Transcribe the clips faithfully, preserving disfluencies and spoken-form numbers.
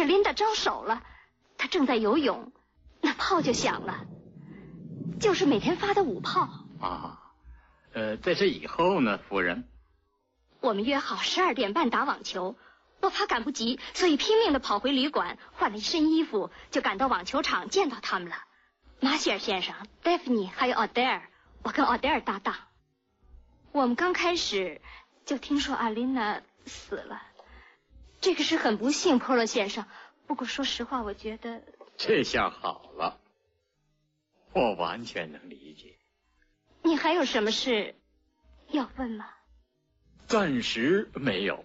琳达招手了，她正在游泳，那炮就响了，就是每天发的午炮。 啊，呃，在这以后呢，夫人？ 我们约好十二点半打网球，我怕赶不及，所以拼命地跑回旅馆，换了一身衣服，就赶到网球场见到他们了。马歇尔先生、戴芙妮还有奥黛尔，我跟奥黛尔搭档。我们刚开始就听说阿琳娜死了，这个是很不幸，波洛先生。不过说实话，我觉得这下好了，我完全能理解。 你还有什么事要问吗？ 暂时没有。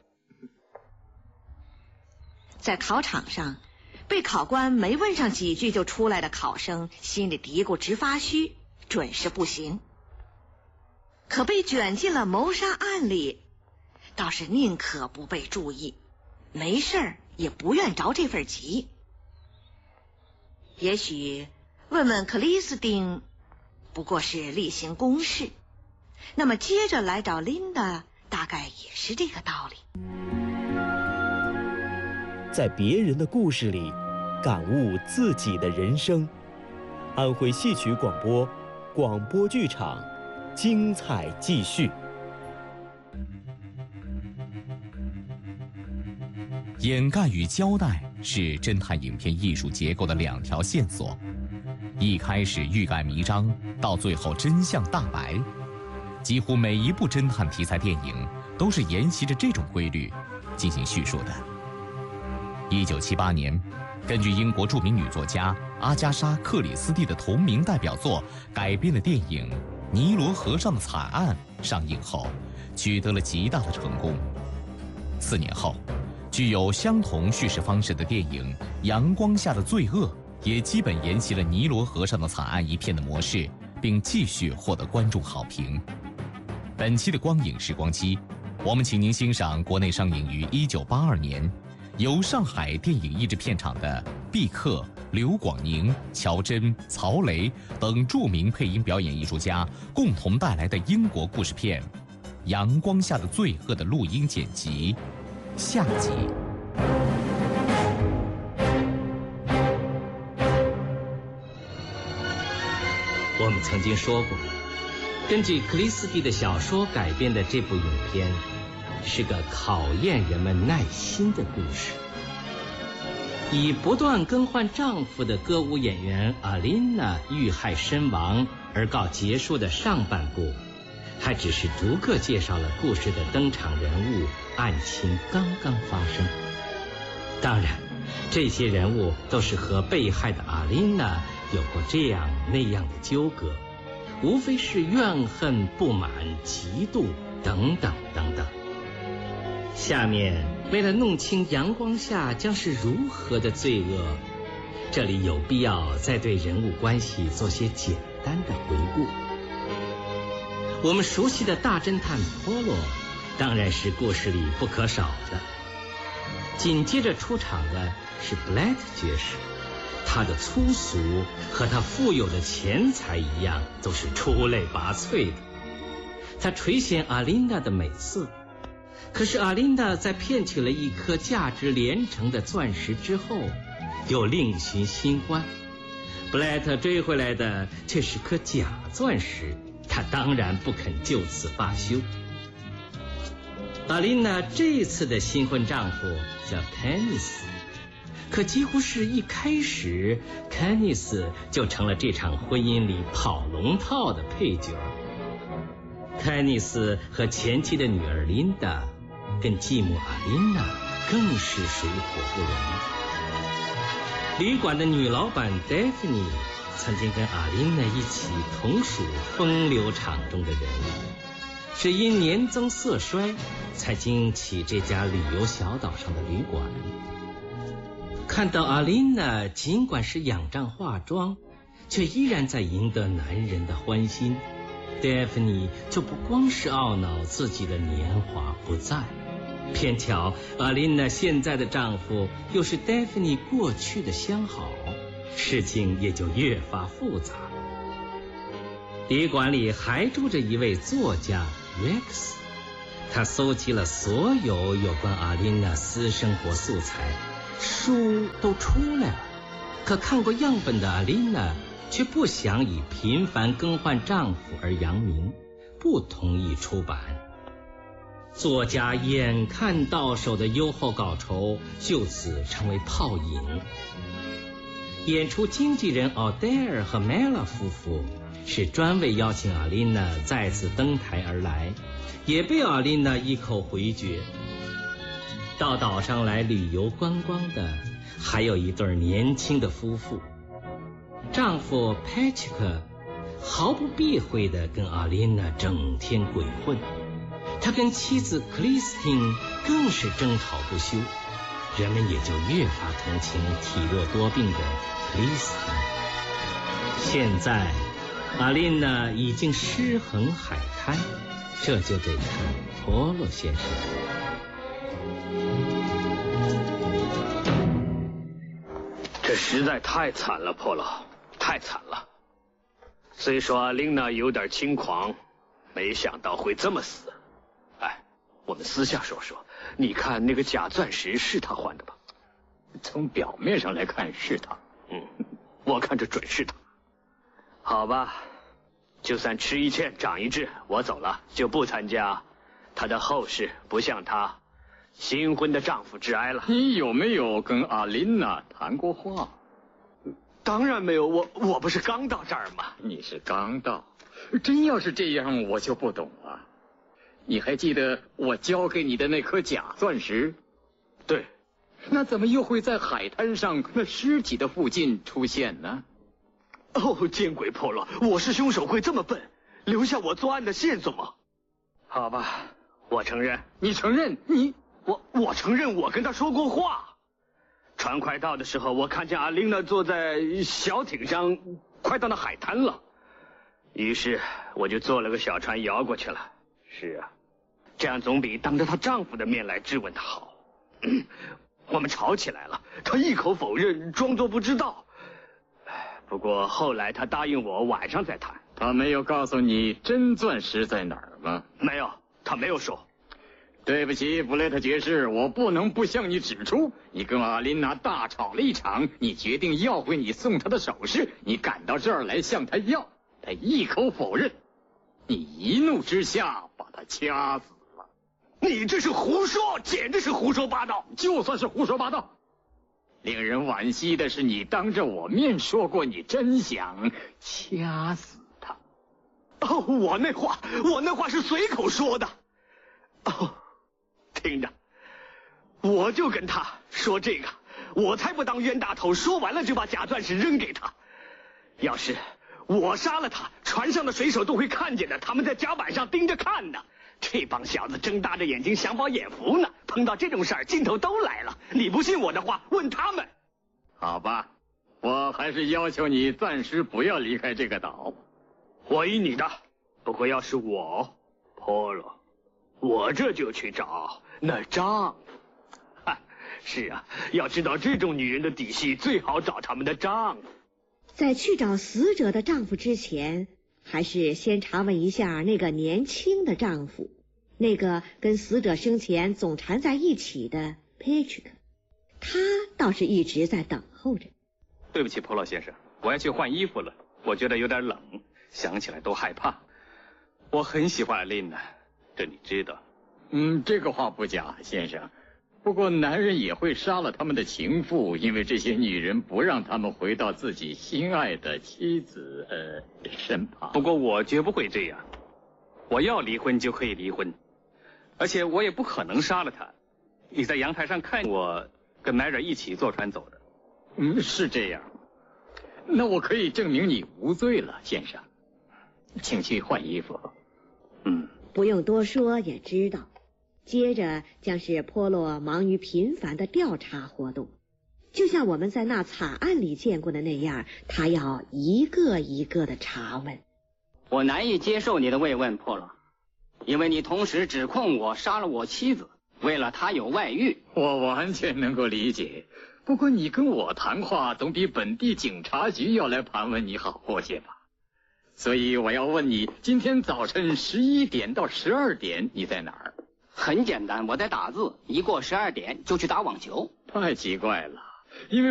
在考场上，被考官没问上几句就出来的考生心里嘀咕直发虚，准是不行。可被卷进了谋杀案里，倒是宁可不被注意，没事儿也不愿着这份急。也许问问克里斯汀不过是例行公事，那么接着来找琳达大概也是这个道理。 在别人的故事里感悟自己的人生。安徽戏曲广播广播剧场精彩继续。 掩盖与交代是侦探影片艺术结构的两条线索，一开始欲盖弥彰，到最后真相大白。几乎每一部侦探题材电影都是沿袭着这种规律进行叙述的。一九七八年，根据英国著名女作家阿加莎·克里斯蒂的同名代表作改编的电影《尼罗河上的惨案》上映后，取得了极大的成功。四年后，具有相同叙事方式的电影《阳光下的罪恶》也基本沿袭了尼罗河上的惨案一片的模式，并继续获得观众好评。本期的光影时光机，我们请您欣赏国内上映于一九八二年，由上海电影译制片厂的毕克、刘广宁、乔真、曹雷等著名配音表演艺术家共同带来的英国故事片《阳光下的罪恶》的录音剪辑下集。 我们曾经说过，根据克里斯蒂的小说改编的这部影片是个考验人们耐心的故事。以不断更换丈夫的歌舞演员阿琳娜遇害身亡而告结束的上半部，还只是逐个介绍了故事的登场人物，案情刚刚发生。当然，这些人物都是和被害的阿琳娜有过这样那样的纠葛，无非是怨恨、不满、嫉妒等等等等。下面为了弄清阳光下将是如何的罪恶，这里有必要再对人物关系做些简单的回顾。我们熟悉的大侦探波洛当然是故事里不可少的，紧接着出场的是布莱特爵士，他的粗俗和他富有的钱财一样，都是出类拔萃的。他垂涎阿琳娜的美色，可是阿琳娜在骗取了一颗价值连城的钻石之后，又另寻新欢。布莱特追回来的却是颗假钻石，他当然不肯就此罢休。阿琳娜这次的新婚丈夫叫肯尼斯，可几乎是一开始，肯尼斯就成了这场婚姻里跑龙套的配角。肯尼斯和前妻的女儿琳达，跟继母阿琳娜更是水火不容。旅馆的女老板戴芙妮曾经跟阿琳娜一起同属风流场中的人物，是因年增色衰才经起这家旅游小岛上的旅馆。看到阿琳娜尽管是仰仗化妆，却依然在赢得男人的欢心，戴芙妮就不光是懊恼自己的年华不在，偏巧阿琳娜现在的丈夫又是戴芙妮过去的相好，事情也就越发复杂。旅馆里还住着一位作家 Rex， 他搜集了所有有关阿琳娜私生活素材， 书都出来了，可看过样本的阿琳娜却不想以频繁更换丈夫而扬名，不同意出版。作家眼看到手的优厚稿酬就此成为泡影。演出经纪人奥黛尔和梅拉夫妇是专为邀请阿琳娜再次登台而来，也被阿琳娜一口回绝。到岛上来旅游观光的还有一对年轻的夫妇，丈夫 Patrick 毫不避讳地跟阿琳娜整天鬼混，他跟妻子 Christine 更是争吵不休，人们也就越发同情体弱多病的 Christine。 现在阿琳娜已经尸横海滩，这就得看波洛先生。 这实在太惨了，波洛，太惨了。虽说阿琳娜有点轻狂，没想到会这么死。哎，我们私下说说，你看那个假钻石是他换的吧？ 从表面上来看是他， 嗯，我看这准是他。好吧，就算吃一堑长一智，我走了，就不参加她的后事，不向她新婚的丈夫致哀了。 你有没有跟阿琳娜谈过话？ 当然没有，我我不是刚到这儿吗？ 你是刚到，真要是这样，我就不懂了。你还记得我交给你的那颗假钻石？ 对。 那怎么又会在海滩上那尸体的附近出现呢？ 哦，见鬼破了！我是凶手会这么笨，留下我作案的线索吗？好吧，我承认。 你承认？你我我承认，我跟他说过话。船快到的时候，我看见阿琳娜坐在小艇上，快到那海滩了。于是我就坐了个小船摇过去了。是啊，这样总比当着她丈夫的面来质问她好。我们吵起来了，她一口否认，装作不知道。不过后来她答应我晚上再谈。 她没有告诉你真钻石在哪儿吗？ 没有，她没有说。 对不起，布雷特爵士，我不能不向你指出，你跟阿琳娜大吵了一场，你决定要回你送她的首饰，你赶到这儿来向她要，她一口否认，你一怒之下把她掐死了。 你这是胡说，简直是胡说八道。 就算是胡说八道，令人惋惜的是，你当着我面说过你真想掐死她。 哦，我那话，我那话是随口说的。哦。听着，我就跟他说这个，我才不当冤大头，说完了就把假钻石扔给他。要是我杀了他，船上的水手都会看见的，他们在甲板上盯着看呢。这帮小子睁大着眼睛想饱眼福呢，碰到这种事儿劲头都来了。你不信我的话，问他们。 好吧，我还是要求你暂时不要离开这个岛。 我依你的，不过要是我破了，我这就去找那丈夫。哈，是啊，要知道这种女人的底细，最好找他们的丈夫。 在去找死者的丈夫之前，还是先查问一下那个年轻的丈夫，那个跟死者生前总缠在一起的 Patrick， 他倒是一直在等候着。 对不起，普洛先生，我要去换衣服了，我觉得有点冷，想起来都害怕。我很喜欢艾琳娜，这你知道。 嗯，这个话不假，先生。不过男人也会杀了他们的情妇，因为这些女人不让他们回到自己心爱的妻子呃身旁。 不过我绝不会这样，我要离婚就可以离婚，而且我也不可能杀了她。你在阳台上看我跟奈尔一起坐船走的。 嗯，是这样。那我可以证明你无罪了，先生。请去换衣服。 嗯， 不用多说也知道。接着将是波洛忙于频繁的调查活动，就像我们在那惨案里见过的那样，他要一个一个的查问。 我难以接受你的慰问，波洛，因为你同时指控我杀了我妻子，为了她有外遇。 我完全能够理解，不过你跟我谈话总比本地警察局要来盘问你好过些吧。所以我要问你，今天早晨十一点到十二点你在哪儿？ 很简单，我在打字，一过十二点就去打网球。 太奇怪了，因为